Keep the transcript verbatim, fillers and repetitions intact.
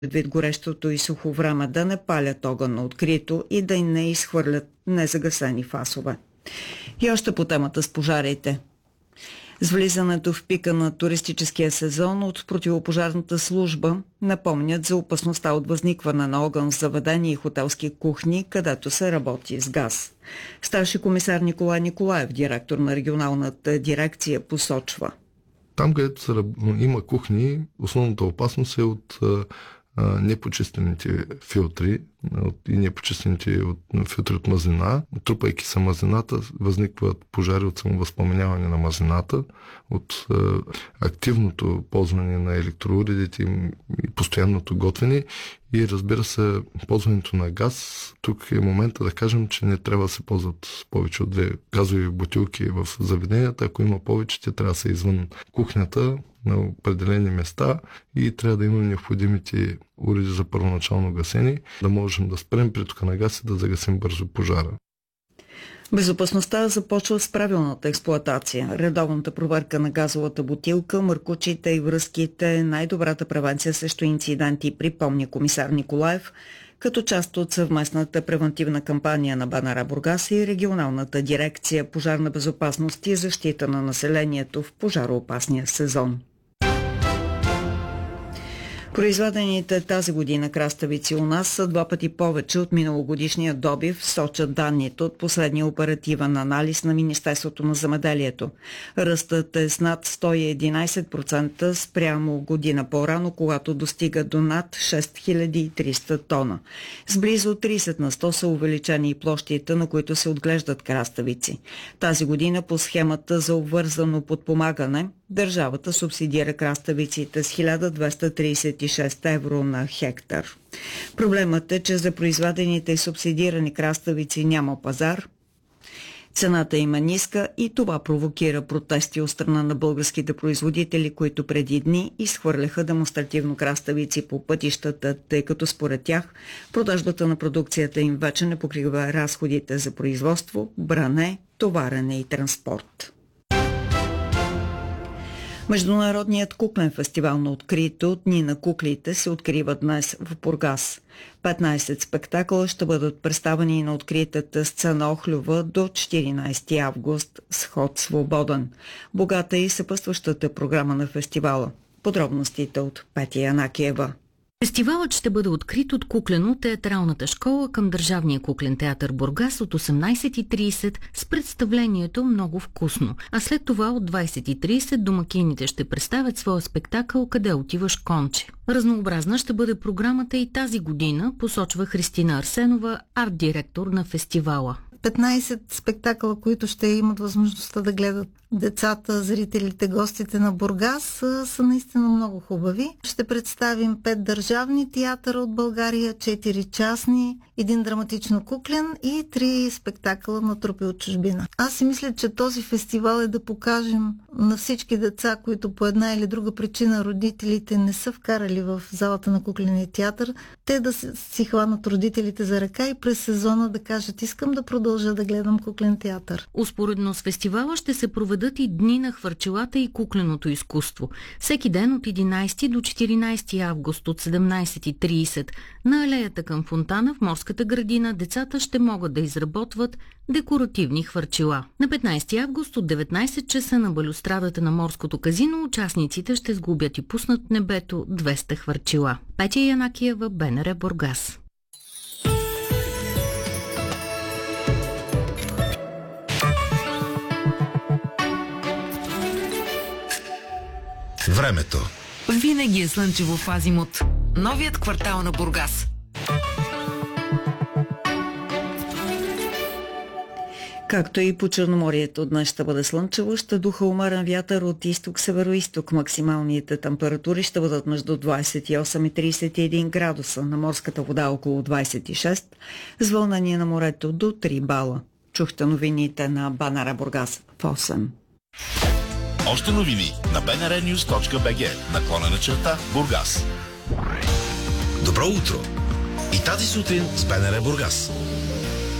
предвид горещото и сухо време, да не палят огън на открито и да не изхвърлят незагасени фасове. И още по темата с пожарите. С влизането в пика на туристическия сезон от противопожарната служба напомнят за опасността от възникване на огън в заведения и хотелски кухни, където се работи с газ. Старши комисар Николай Николаев, директор на регионалната дирекция, посочва. Там, където са, има кухни, основната опасност е от а, непочистените филтри от, и непочистените от, филтри от мазнина. Трупайки се мазнината, възникват пожари от самовъзпламеняване на мазнината, от а, активното ползване на електроуредите и постоянното готвене и, разбира се, ползването на газ. Тук е момента да кажем, че не трябва да се ползват повече от две газови бутилки в заведенията. Ако има повече, те трябва да са извън кухнята на определени места и трябва да имаме необходимите уреди за първоначално гасене, да можем да спрем притока на газ и да загасим бързо пожара. Безопасността започва с правилната експлоатация. Редовната проверка на газовата бутилка, мъркучите и връзките е най-добрата превенция срещу инциденти, припомня комисар Николаев, като част от съвместната превентивна кампания на БНР Бургас и регионалната дирекция пожарна безопасност и защита на населението в пожароопасния сезон. Произведените тази година краставици у нас са два пъти повече от миналогодишния добив, сочат данните от последния оперативен анализ на Министерството на земеделието. Ръстът е с над сто и единадесет процента спрямо година по-рано, когато достига до над шест хиляди и триста тона. С близо тридесет на сто са увеличени и площите, на които се отглеждат краставици. Тази година по схемата за обвързано подпомагане държавата субсидира краставиците с хиляда двеста тридесет и шест евро на хектар. Проблемът е, че за произведените и субсидирани краставици няма пазар, цената им е ниска и това провокира протести от страна на българските производители, които преди дни изхвърляха демонстративно краставици по пътищата, тъй като според тях продажбата на продукцията им вече не покрива разходите за производство, бране, товарене и транспорт. Международният куклен фестивал на открито Дни на куклите се открива днес в Бургас. петнадесет спектакъла ще бъдат представени на откритата сцена Охлюва до четиринадесети август с ход свободен. Богата и съпътстващата програма на фестивала. Подробностите от Петя Янакиева. Фестивалът ще бъде открит от куклено-театралната школа към Държавния куклен театър Бургас от осемнадесет и тридесет с представлението "Много вкусно", а след това от двадесет и тридесет домакините ще представят своя спектакъл "Къде отиваш, конче?". Разнообразна ще бъде програмата и тази година, посочва Христина Арсенова, арт-директор на фестивала. петнадесет спектакъла, които ще имат възможността да гледат децата, зрителите, гостите на Бургас, са, са наистина много хубави. Ще представим пет държавни театъра от България, четири частни, един драматично-куклен и три спектакъла на трупи от чужбина. Аз си мисля, че този фестивал е да покажем на всички деца, които по една или друга причина родителите не са вкарали в залата на кукления театър, те да си хванат родителите за ръка и през сезона да кажат: искам да продължа да гледам куклен театър. Успоредно с фестивала ще се проведат и дни на хвърчелата и кукленото изкуство. Всеки ден от единадесети до четиринадесети август от седемнадесет и тридесет на алеята към фонтана в Морската градина децата ще могат да изработват декоративни хвърчела. На петнадесети август от деветнадесет часа на балюстрадата на Морското казино участниците ще сглобят и пуснат в небето двеста хвърчела. Петя Янакиева, БНР Бургас. Времето. Винаги е слънчево в Азимут. Новият квартал на Бургас. Както и по Черноморието днес ще бъде слънчево, ще духа умерен вятър от изток-североизток. Максималните температури ще бъдат между двадесет и осем и тридесет и един градуса, на морската вода около двадесет и шест, с вълнение на морето до три бала. Чухте новините на БНР Бургас в осем. Още новини на би ен ар нюз точка би джи, наклонена черта Бургас. Добро утро! И тази сутрин с БНР Бургас.